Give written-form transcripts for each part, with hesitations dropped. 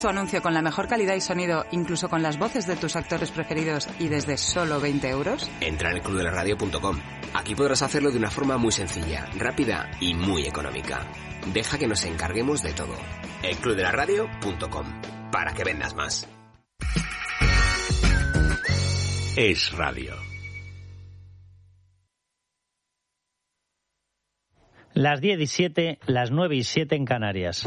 Tu anuncio con la mejor calidad y sonido, incluso con las voces de tus actores preferidos y desde solo 20 €? Entra en elclubdelaradio.com. Aquí podrás hacerlo de una forma muy sencilla, rápida y muy económica. Deja que nos encarguemos de todo. elclubdelaradio.com. Para que vendas más. Es Radio. Las 10:07, las 9:07 en Canarias.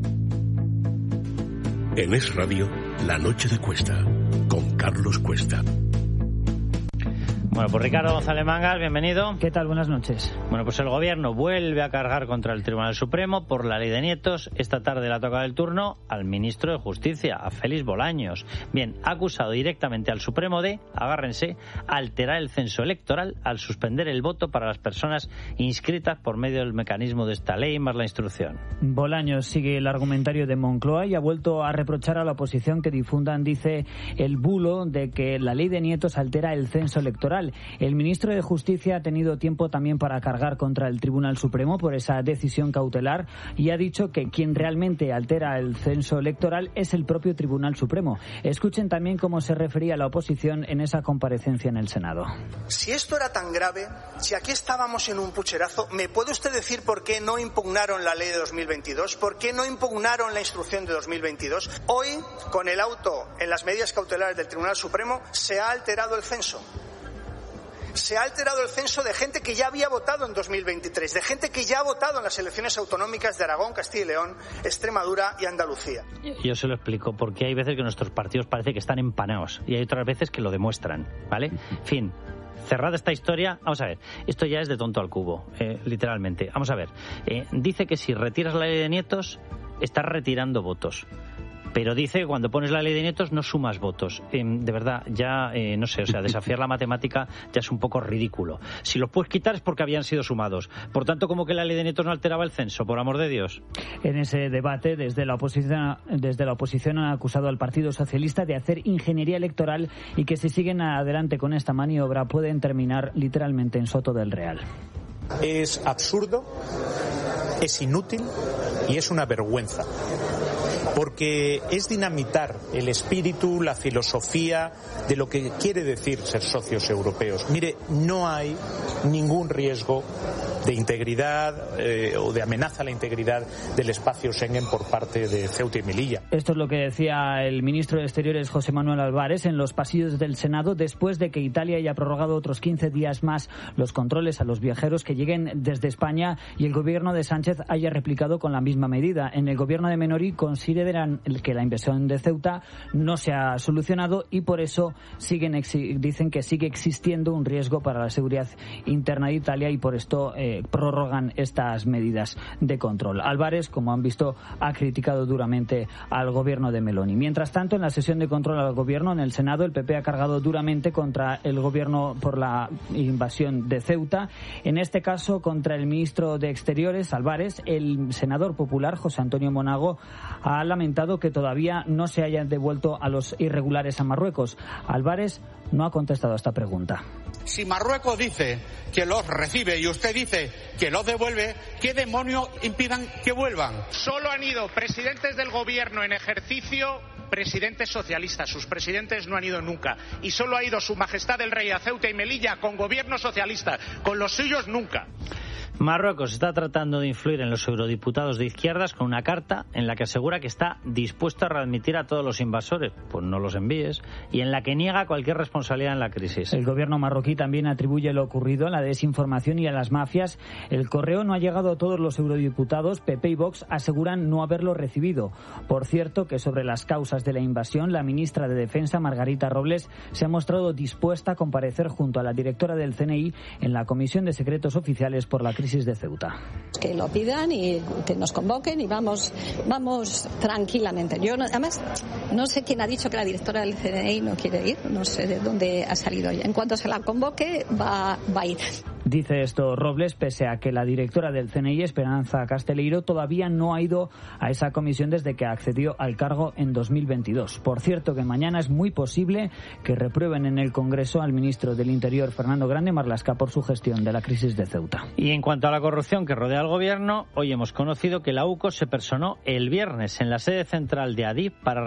En Es Radio, La Noche de Cuesta, con Carlos Cuesta. Bueno, pues Ricardo González Mangas, bienvenido. ¿Qué tal? Buenas noches. Bueno, pues el Gobierno vuelve a cargar contra el Tribunal Supremo por la ley de nietos. Esta tarde le ha tocado el turno al ministro de Justicia, a Félix Bolaños. Bien, ha acusado directamente al Supremo de, agárrense, alterar el censo electoral al suspender el voto para las personas inscritas por medio del mecanismo de esta ley más la instrucción. Bolaños sigue el argumentario de Moncloa y ha vuelto a reprochar a la oposición que difundan, dice, el bulo de que la ley de nietos altera el censo electoral. El ministro de Justicia ha tenido tiempo también para cargar contra el Tribunal Supremo por esa decisión cautelar y ha dicho que quien realmente altera el censo electoral es el propio Tribunal Supremo. Escuchen también cómo se refería a la oposición en esa comparecencia en el Senado. Si esto era tan grave, si aquí estábamos en un pucherazo, ¿me puede usted decir por qué no impugnaron la ley de 2022? ¿Por qué no impugnaron la instrucción de 2022? Hoy, con el auto en las medidas cautelares del Tribunal Supremo, se ha alterado el censo. Se ha alterado el censo de gente que ya había votado en 2023, de gente que ya ha votado en las elecciones autonómicas de Aragón, Castilla y León, Extremadura y Andalucía. Yo se lo explico, porque hay veces que nuestros partidos parece que están empanados y hay otras veces que lo demuestran, ¿vale? En fin, cerrada esta historia, vamos a ver, esto ya es de tonto al cubo, literalmente. Vamos a ver, dice que si retiras la ley de nietos, estás retirando votos. Pero dice que cuando pones la ley de nietos no sumas votos. De verdad, ya no sé, o sea, desafiar la matemática ya es un poco ridículo. Si los puedes quitar es porque habían sido sumados. Por tanto, ¿cómo que la ley de nietos no alteraba el censo, por amor de Dios? En ese debate, desde la oposición han acusado al Partido Socialista de hacer ingeniería electoral y que si siguen adelante con esta maniobra pueden terminar literalmente en Soto del Real. Es absurdo, es inútil y es una vergüenza. Porque es dinamitar el espíritu, la filosofía de lo que quiere decir ser socios europeos. Mire, no hay ningún riesgo de integridad o de amenaza a la integridad del espacio Schengen por parte de Ceuta y Melilla. Esto es lo que decía el ministro de Exteriores, José Manuel Álvarez, en los pasillos del Senado, después de que Italia haya prorrogado otros 15 días más los controles a los viajeros que lleguen desde España y el gobierno de Sánchez haya replicado con la misma medida. En el gobierno de Menori consideran que la invasión de Ceuta no se ha solucionado y por eso dicen que sigue existiendo un riesgo para la seguridad interna de Italia y por esto prorrogan estas medidas de control. Álvarez, como han visto, ha criticado duramente al gobierno de Meloni. Mientras tanto, en la sesión de control al gobierno en el Senado, el PP ha cargado duramente contra el gobierno por la invasión de Ceuta. En este caso, contra el ministro de Exteriores, Álvarez, el senador popular, José Antonio Monago, ha lamentado que todavía no se hayan devuelto a los irregulares a Marruecos. Álvarez no ha contestado a esta pregunta. Si Marruecos dice que los recibe y usted dice que los devuelve, ¿qué demonios impidan que vuelvan? Solo han ido presidentes del gobierno en ejercicio, presidentes socialistas. Sus presidentes no han ido nunca. Y solo ha ido Su Majestad el Rey a Ceuta y Melilla con gobierno socialista. Con los suyos nunca. Marruecos está tratando de influir en los eurodiputados de izquierdas con una carta en la que asegura que está dispuesto a readmitir a todos los invasores. Pues no los envíes. Y en la que niega cualquier responsabilidad en la crisis. El gobierno marroquí también atribuye lo ocurrido a la desinformación y a las mafias. El correo no ha llegado a todos los eurodiputados. PP y Vox aseguran no haberlo recibido. Por cierto, que sobre las causas de la invasión, la ministra de Defensa, Margarita Robles, se ha mostrado dispuesta a comparecer junto a la directora del CNI en la Comisión de Secretos Oficiales por la crisis de Ceuta. Que lo pidan y que nos convoquen y vamos tranquilamente. Yo además no sé quién ha dicho que la directora del CNI no quiere ir, no sé de dónde ha salido. En cuanto se la convoque va a ir. Dice esto Robles, pese a que la directora del CNI, Esperanza Casteleiro, todavía no ha ido a esa comisión desde que accedió al cargo en 2022. Por cierto, que mañana es muy posible que reprueben en el Congreso al ministro del Interior, Fernando Grande Marlaska, por su gestión de la crisis de Ceuta. Y en cuanto a la corrupción que rodea al gobierno, hoy hemos conocido que la UCO se personó el viernes en la sede central de Adif para